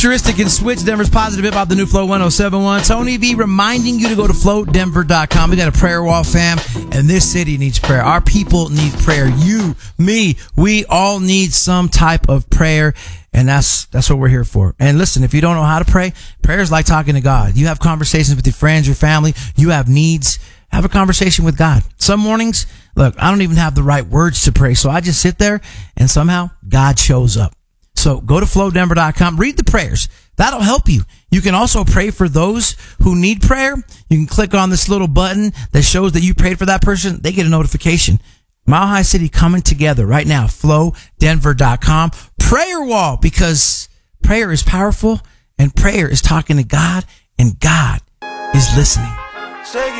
Futuristic and Switch, Denver's positive hip hop, the new Flow 1071. Tony V reminding you to go to flowdenver.com. We got a prayer wall, fam, and this city needs prayer. Our people need prayer. You, me, we all need some type of prayer. And that's what we're here for. And listen, if you don't know how to pray, prayer is like talking to God. You have conversations with your friends, your family. You have needs. Have a conversation with God. Some mornings, look, I don't even have the right words to pray. So I just sit there and somehow God shows up. So go to flowdenver.com, read the prayers. That'll help you. You can also pray for those who need prayer. You can click on this little button that shows that you prayed for that person. They get a notification. Mile High City coming together right now. Flowdenver.com. Prayer wall, because prayer is powerful and prayer is talking to God and God is listening.